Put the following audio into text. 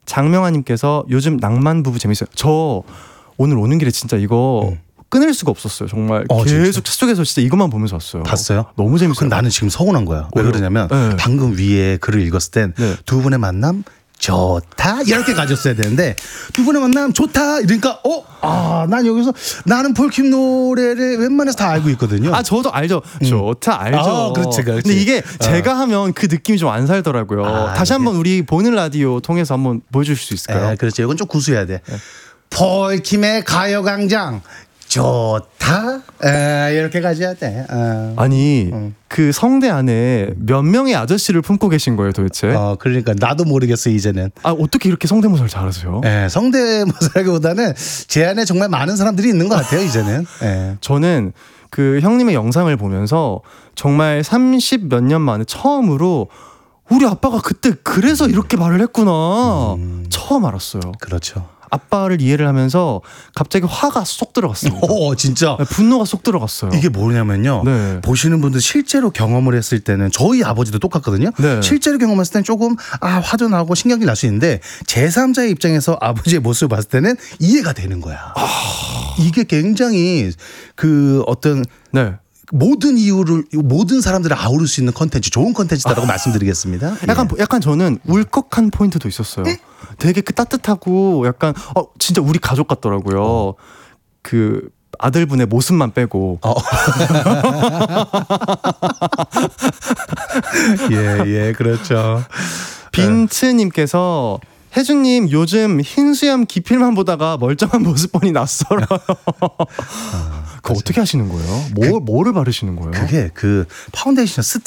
장명아님께서 요즘 낭만 부부 재밌어요. 저 오늘 오는 길에 진짜 이거 끊을 수가 없었어요. 정말 계속 차 속에서 진짜 이것만 보면서 왔어요. 봤어요? 너무 재밌어요. 근데 나는 지금 서운한 거야. 왜 그러냐면 방금 위에 글을 읽었을 땐 두 분의 만남 좋다 이렇게 가졌어야 되는데 두 분의 만남 좋다 이러니까 난 여기서 나는 폴킴 노래를 웬만해서 다 알고 있거든요. 저도 알죠. 좋다 알죠. 그렇지. 근데 이게 제가 하면 그 느낌이 좀 안 살더라고요. 다시 한번 우리 보는 라디오 통해서 한번 보여주실 수 있을까요? 그렇지. 이건 좀 구수해야 돼. 폴킴의 가요광장 좋다 이렇게 가져야 돼. 아니 그 성대 안에 몇 명의 아저씨를 품고 계신 거예요 도대체? 그러니까 나도 모르겠어 이제는. 어떻게 이렇게 성대모사를 잘하세요? 성대모사라기보다는 제 안에 정말 많은 사람들이 있는 것 같아요 이제는. 저는 그 형님의 영상을 보면서 정말 30 몇 년 만에 처음으로 우리 아빠가 그때 그래서 이렇게 말을 했구나 처음 알았어요. 그렇죠. 아빠를 이해를 하면서 갑자기 화가 쏙 들어갔습니다. 진짜 분노가 쏙 들어갔어요. 이게 뭐냐면요. 보시는 분들 실제로 경험을 했을 때는 저희 아버지도 똑같거든요. 실제로 경험했을 때는 조금 화도 나고 신경이 날 수 있는데 제3자의 입장에서 아버지의 모습을 봤을 때는 이해가 되는 거야. 이게 굉장히 그 어떤 모든 이유를 모든 사람들을 아우를 수 있는 컨텐츠 좋은 컨텐츠다라고 말씀드리겠습니다. 약간 저는 울컥한 포인트도 있었어요. 되게 그 따뜻하고 약간 진짜 우리 가족 같더라고요. 그 아들분의 모습만 빼고. 그렇죠. 빈츠님께서 혜준님 요즘 흰수염 기필만 보다가 멀쩡한 모습 보니 낯설어요. 그거 어떻게 하시는 거예요? 뭐를 바르시는 거예요? 그게 그 파운데이션